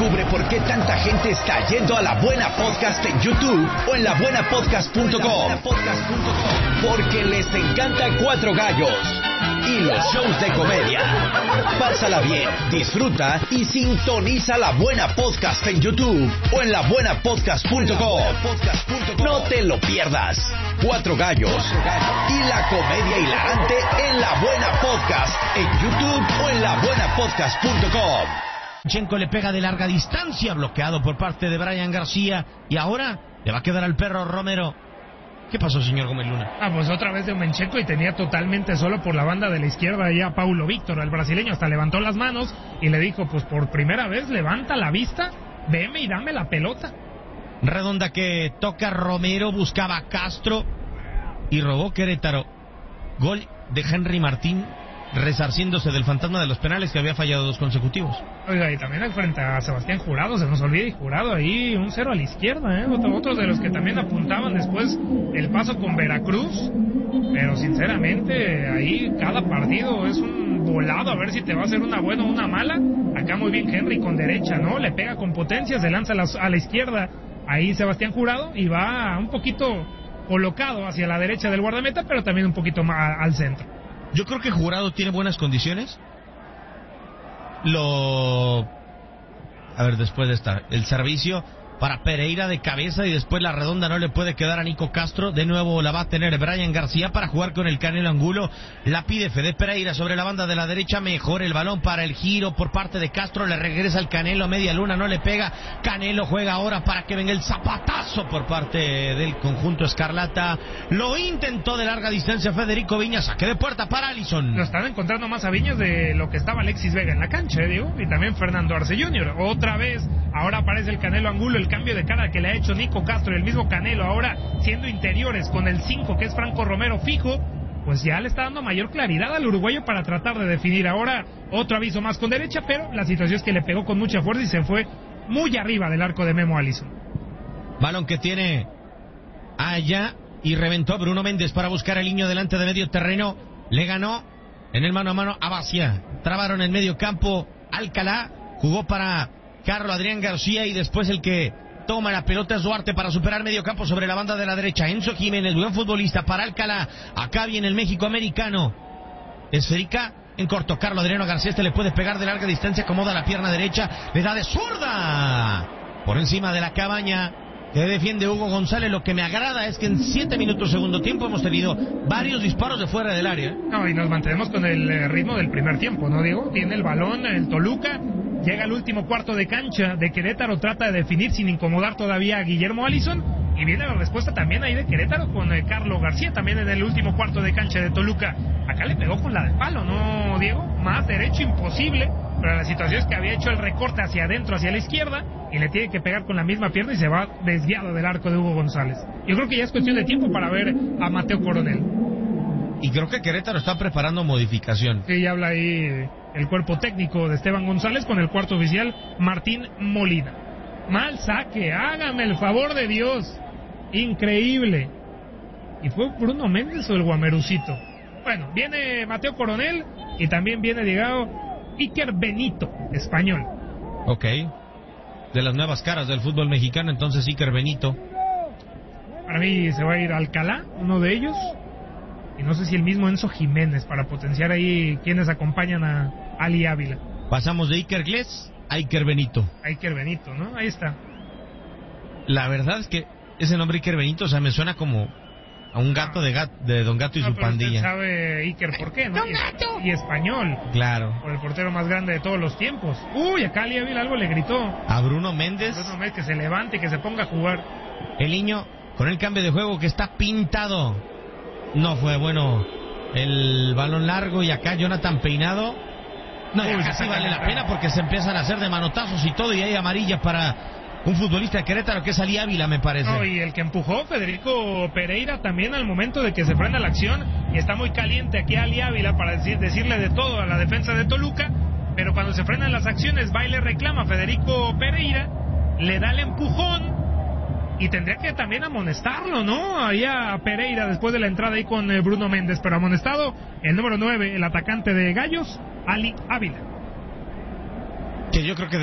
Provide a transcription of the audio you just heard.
Descubre por qué tanta gente está yendo a La Buena Podcast en YouTube o en labuenapodcast.com. Porque les encanta Cuatro Gallos y los shows de comedia. Pásala bien, disfruta y sintoniza La Buena Podcast en YouTube o en labuenapodcast.com. No te lo pierdas. Cuatro Gallos y la comedia hilarante en La Buena Podcast en YouTube o en labuenapodcast.com. Chenko le pega de larga distancia, bloqueado por parte de Brian García, y ahora le va a quedar al perro Romero. ¿Qué pasó, señor Gómez Luna? Pues otra vez de Menchenko, y tenía totalmente solo por la banda de la izquierda ya a Paulo Víctor, el brasileño, hasta levantó las manos y le dijo, pues por primera vez levanta la vista, veme y dame la pelota. Redonda que toca Romero, buscaba a Castro y robó Querétaro. Gol de Henry Martín, resarciéndose del fantasma de los penales que había fallado 2 consecutivos. Oiga, y también frente a Sebastián Jurado, se nos olvida, y Jurado ahí un 0 a la izquierda, otros de los que también apuntaban después el paso con Veracruz, pero sinceramente ahí cada partido es un volado a ver si te va a hacer una buena o una mala. Acá muy bien Henry con derecha, ¿no? Le pega con potencia, se lanza a la izquierda ahí Sebastián Jurado y va un poquito colocado hacia la derecha del guardameta, pero también un poquito más al centro. Yo creo que Jurado tiene buenas condiciones. Después de el servicio para Pereira de cabeza, y después la redonda no le puede quedar a Nico Castro. De nuevo la va a tener Brian García para jugar con el Canelo Angulo. La pide Fede Pereira sobre la banda de la derecha. Mejor el balón para el giro por parte de Castro. Le regresa el Canelo, media luna, no le pega. Canelo juega ahora para que venga el zapatazo por parte del conjunto escarlata. Lo intentó de larga distancia Federico Viñas. Saque de puerta para Alisson. Lo están encontrando más a Viñas de lo que estaba Alexis Vega en la cancha, digo. Y también Fernando Arce Jr. Otra vez, ahora aparece el Canelo Angulo. El cambio de cara que le ha hecho Nico Castro y el mismo Canelo, ahora siendo interiores con el 5 que es Franco Romero fijo, pues ya le está dando mayor claridad al uruguayo para tratar de definir. Ahora otro aviso más con derecha, pero la situación es que le pegó con mucha fuerza y se fue muy arriba del arco de Memo Alisson. Balón que tiene allá y reventó Bruno Méndez para buscar al niño delante de medio terreno. Le ganó en el mano a mano a Bacia. Trabaron en medio campo Alcalá, jugó para Carlos Adrián García, y después el que toma la pelota es Duarte para superar medio campo sobre la banda de la derecha. Enzo Jiménez, buen futbolista para Alcalá. Acá viene el México americano. Esférica en corto. Carlos Adriano García, le puede pegar de larga distancia, acomoda la pierna derecha, le da de zurda por encima de la cabaña que defiende Hugo González. Lo que me agrada es que en 7 minutos segundo tiempo hemos tenido varios disparos de fuera del área. No, y nos mantenemos con el ritmo del primer tiempo, ¿no, Diego? Tiene el balón el Toluca. Llega al último cuarto de cancha de Querétaro, trata de definir sin incomodar todavía a Guillermo Alisson, y viene la respuesta también ahí de Querétaro con Carlos García, también en el último cuarto de cancha de Toluca. Acá le pegó con la de palo, ¿no, Diego? Más derecho imposible, pero la situación es que había hecho el recorte hacia adentro, hacia la izquierda, y le tiene que pegar con la misma pierna y se va desviado del arco de Hugo González. Yo creo que ya es cuestión de tiempo para ver a Mateo Coronel. Y creo que Querétaro está preparando modificación. Sí, habla ahí el cuerpo técnico de Esteban González con el cuarto oficial Martín Molina. Mal saque, hágame el favor de Dios. Increíble. ¿Y fue Bruno Méndez o el Guamerucito? Bueno, viene Mateo Coronel y también viene llegado Iker Benito, español. Ok. De las nuevas caras del fútbol mexicano, entonces Iker Benito. Para mí se va a ir Alcalá, uno de ellos. Y no sé si el mismo Enzo Jiménez, para potenciar ahí quienes acompañan a Ali Ávila. Pasamos de Iker Gles a Iker Benito. A Iker Benito, ¿no? Ahí está. La verdad es que ese nombre Iker Benito, o sea, me suena como a un gato de Don Gato y su pandilla. Usted sabe Iker por qué, ¿no? ¡Don Gato! Y español. Claro. Por el portero más grande de todos los tiempos. Uy, acá Ali Ávila algo le gritó. A Bruno Méndez. Bruno Méndez que se levante y que se ponga a jugar. El niño con el cambio de juego que está pintado. No fue bueno el balón largo, y acá Jonathan Peinado. No, ya casi vale la pena porque se empiezan a hacer de manotazos y todo, y hay amarillas para un futbolista de Querétaro que es Ali Ávila, me parece. No, y el que empujó Federico Pereira también al momento de que se frena la acción, y está muy caliente aquí Ali Ávila para decirle de todo a la defensa de Toluca, pero cuando se frenan las acciones va y le reclama a Federico Pereira, le da el empujón. Y tendría que también amonestarlo, ¿no? Ahí a Pereira después de la entrada ahí con Bruno Méndez. Pero amonestado el número 9, el atacante de Gallos, Ali Ávila. Que yo creo que